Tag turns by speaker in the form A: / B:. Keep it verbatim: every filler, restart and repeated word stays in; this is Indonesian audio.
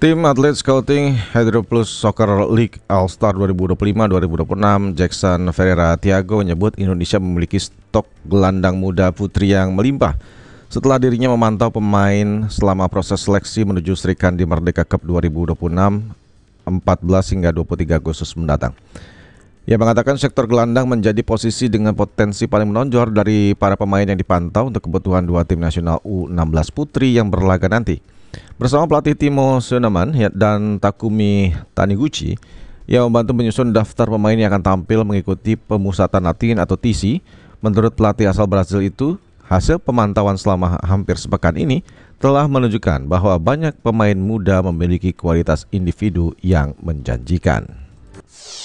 A: Tim atlet scouting Hydroplus Soccer League All-Star dua ribu dua puluh lima dua ribu dua puluh enam Jackson Ferreira Thiago menyebut Indonesia memiliki stok gelandang muda putri yang melimpah setelah dirinya memantau pemain selama proses seleksi menuju Sri Kandi Merdeka Cup dua ribu dua puluh enam empat belas hingga dua puluh tiga Agustus mendatang. Ia mengatakan sektor gelandang menjadi posisi dengan potensi paling menonjol dari para pemain yang dipantau untuk kebutuhan dua tim nasional U enam belas putri yang berlaga nanti. Bersama pelatih Timo Seunemann dan Takumi Taniguchi, ia membantu menyusun daftar pemain yang akan tampil mengikuti pemusatan latihan atau T C. Menurut pelatih asal Brasil itu, hasil pemantauan selama hampir sepekan ini telah menunjukkan bahwa banyak pemain muda memiliki kualitas individu yang menjanjikan.